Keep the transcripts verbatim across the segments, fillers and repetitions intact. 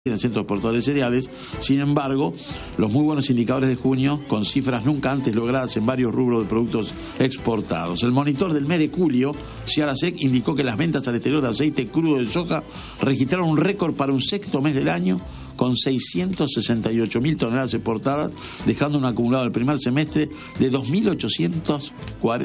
en el centro exportador de cereales. Sin embargo, los muy buenos indicadores de junio, con cifras nunca antes logradas en varios rubros de productos exportados. El monitor del mes de julio, Ciarasec, indicó que las ventas al exterior de aceite crudo de soja registraron un récord para un sexto mes del año, con seiscientos sesenta y ocho mil toneladas exportadas, dejando un acumulado del primer semestre de dos millones ochocientos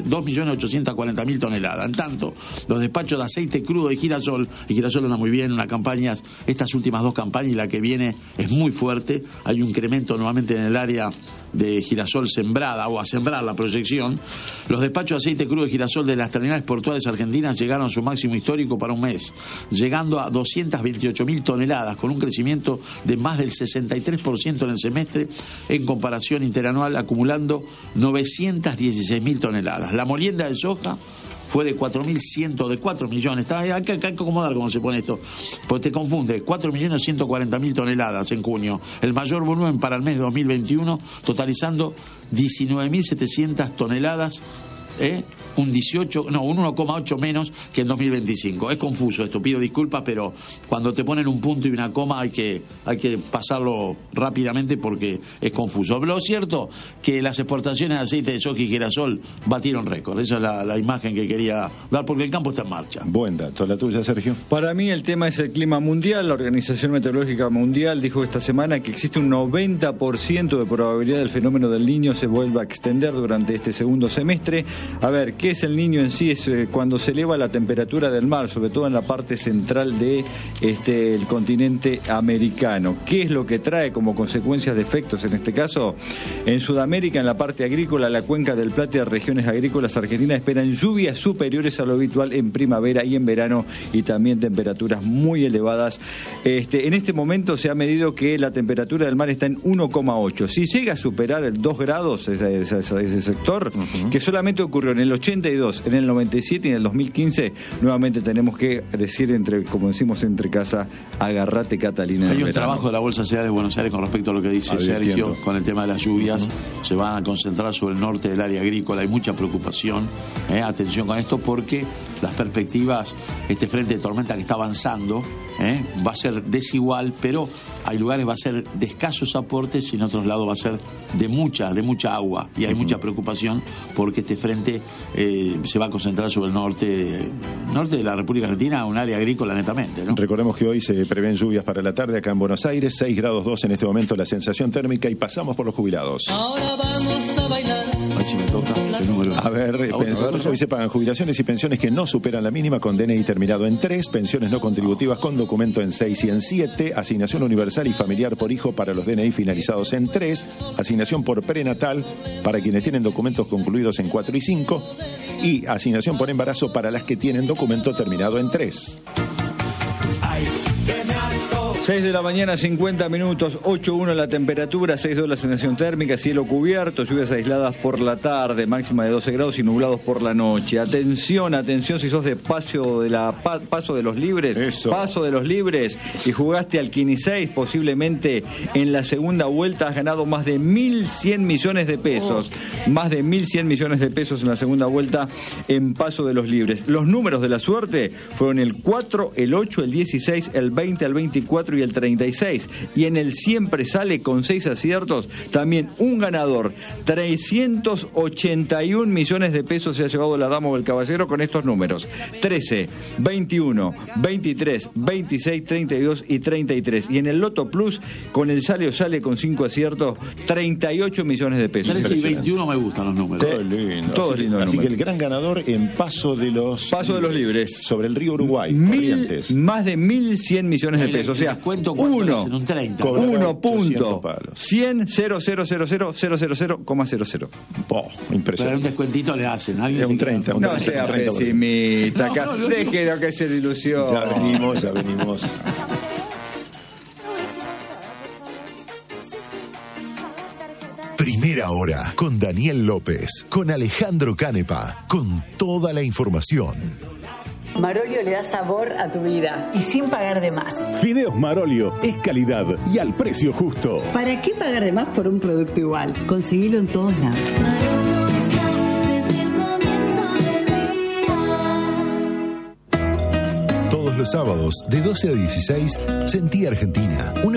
cuarenta mil toneladas. En tanto, los despachos de aceite crudo de girasol, y girasol anda muy bien, una campaña, estas últimas dos campañas y la que viene es muy fuerte, hay un incremento nuevamente en el área de girasol sembrada o a sembrar la proyección. Los despachos de aceite crudo de girasol de las terminales portuarias argentinas llegaron a su máximo histórico para un mes, llegando a doscientas veintiocho mil toneladas, con un crecimiento de más del sesenta y tres por ciento en el semestre en comparación interanual, acumulando novecientas dieciséis mil toneladas. La molienda de soja fue de cuatro mil cien, de cuatro millones. Hay que, hay que acomodar cómo se pone esto, porque te confunde. cuatro millones ciento cuarenta mil toneladas en junio. El mayor volumen para el mes de dos mil veintiuno, totalizando diecinueve mil setecientas toneladas. ¿Eh? Un dieciocho, no, un uno coma ocho menos que en dos mil veinticinco. Es confuso esto, pido disculpas, pero cuando te ponen un punto y una coma hay que, hay que pasarlo rápidamente porque es confuso. Lo cierto que las exportaciones de aceite de soja y girasol batieron récord. Esa es la, la imagen que quería dar, porque el campo está en marcha. Buen dato. ¿La tuya, Sergio? Para mí el tema es el clima mundial. La Organización Meteorológica Mundial dijo esta semana que existe un noventa por ciento de probabilidad del fenómeno del Niño se vuelva a extender durante este segundo semestre. A ver, ¿qué es el Niño en sí? Es eh, cuando se eleva la temperatura del mar, sobre todo en la parte central de este el continente americano. ¿Qué es lo que trae como consecuencias de efectos en este caso? En Sudamérica, en la parte agrícola, la cuenca del Plata y las regiones agrícolas argentinas esperan lluvias superiores a lo habitual en primavera y en verano, y también temperaturas muy elevadas. Este, en este momento se ha medido que la temperatura del mar está en uno coma ocho. Si llega a superar el dos grados, ese, ese, ese sector, uh-huh. que solamente ocurrió en el ochenta y dos, en el noventa y siete y en el dos mil quince, nuevamente tenemos que decir, entre, como decimos entre casa, agarrate, Catalina. Hay un trabajo de la Bolsa de Cereales de Buenos Aires con respecto a lo que dice ah, Sergio, entiendo. Con el tema de las lluvias. Uh-huh. Se van a concentrar sobre el norte del área agrícola. Hay mucha preocupación, eh, atención con esto, porque las perspectivas, este frente de tormenta que está avanzando, eh, va a ser desigual, pero hay lugares va a ser de escasos aportes y en otros lados va a ser de mucha, de mucha agua, y hay uh-huh. mucha preocupación porque este frente eh, se va a concentrar sobre el norte norte de la República Argentina, un área agrícola netamente, ¿no? Recordemos que hoy se prevén lluvias para la tarde acá en Buenos Aires, seis grados dos en este momento la sensación térmica, y pasamos por los jubilados. Ahora vamos a bailar. Ay, si me toca, ¿qué número? A ver, a pen- a ver, hoy se pagan jubilaciones y pensiones que no superan la mínima con D N I terminado en tres, pensiones no contributivas con documento en seis y en siete, asignación universal y familiar por hijo para los D N I finalizados en tres, asignación por prenatal para quienes tienen documentos concluidos en cuatro y cinco, y asignación por embarazo para las que tienen documento terminado en tres. seis de la mañana, cincuenta minutos, ocho uno la temperatura, seis dos la sensación térmica, cielo cubierto, lluvias aisladas por la tarde, máxima de doce grados y nublados por la noche. Atención, atención si sos de paso de la pa, paso de los libres, Eso. paso de los libres, y jugaste al Quini seis, posiblemente en la segunda vuelta has ganado más de mil cien millones de pesos. Oh. Más de mil cien millones de pesos en la segunda vuelta en paso de los libres. Los números de la suerte fueron el cuatro, el ocho, el dieciséis, el veinte, el veinticuatro y el treinta y seis, y en el siempre sale con seis aciertos también un ganador. Trescientos ochenta y un millones de pesos se ha llevado la dama o el caballero con estos números: trece, veintiuno, veintitrés, veintiséis, treinta y dos y treinta y tres, y en el Loto Plus con el sale o sale con cinco aciertos, treinta y ocho millones de pesos. trece y veintiuno me gustan los números. Todo lindo. Todo así, lindo así número. que el gran ganador en paso de los paso de los libres sobre el río Uruguay, Mil, más de mil cien millones de pesos. O sea, uno, uno punto cien, cero, cero, cero, cero, cero, cero, cero, coma cero, cero. Oh, impresionante. Pero un descuentito le hacen. Es un treinta, un no treinta, sea un treinta por ciento. pesimista, No, no, no, déjelo que se ilusión. Ya venimos, ya venimos. Primera hora con Daniel López, con Alejandro Canepa, con toda la información. Marolio le da sabor a tu vida y sin pagar de más. Fideos Marolio es calidad y al precio justo. ¿Para qué pagar de más por un producto igual? Conseguilo en todos lados. Marolio está desde el comienzo del día. Todos los los sábados de doce a dieciséis, Sentí Argentina. Una